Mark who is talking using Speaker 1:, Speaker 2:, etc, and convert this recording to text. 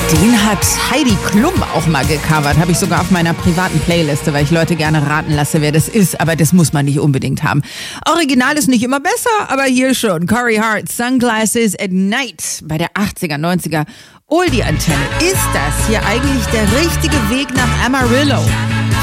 Speaker 1: Den hat Heidi Klum auch mal gecovert. Habe ich sogar auf meiner privaten Playliste, weil ich Leute gerne raten lasse, wer das ist. Aber das muss man nicht unbedingt haben. Original ist nicht immer besser, aber hier schon. Corey Hart, Sunglasses at Night bei der 80er, 90er Oldie-Antenne. Ist das hier eigentlich der richtige Weg nach Amarillo?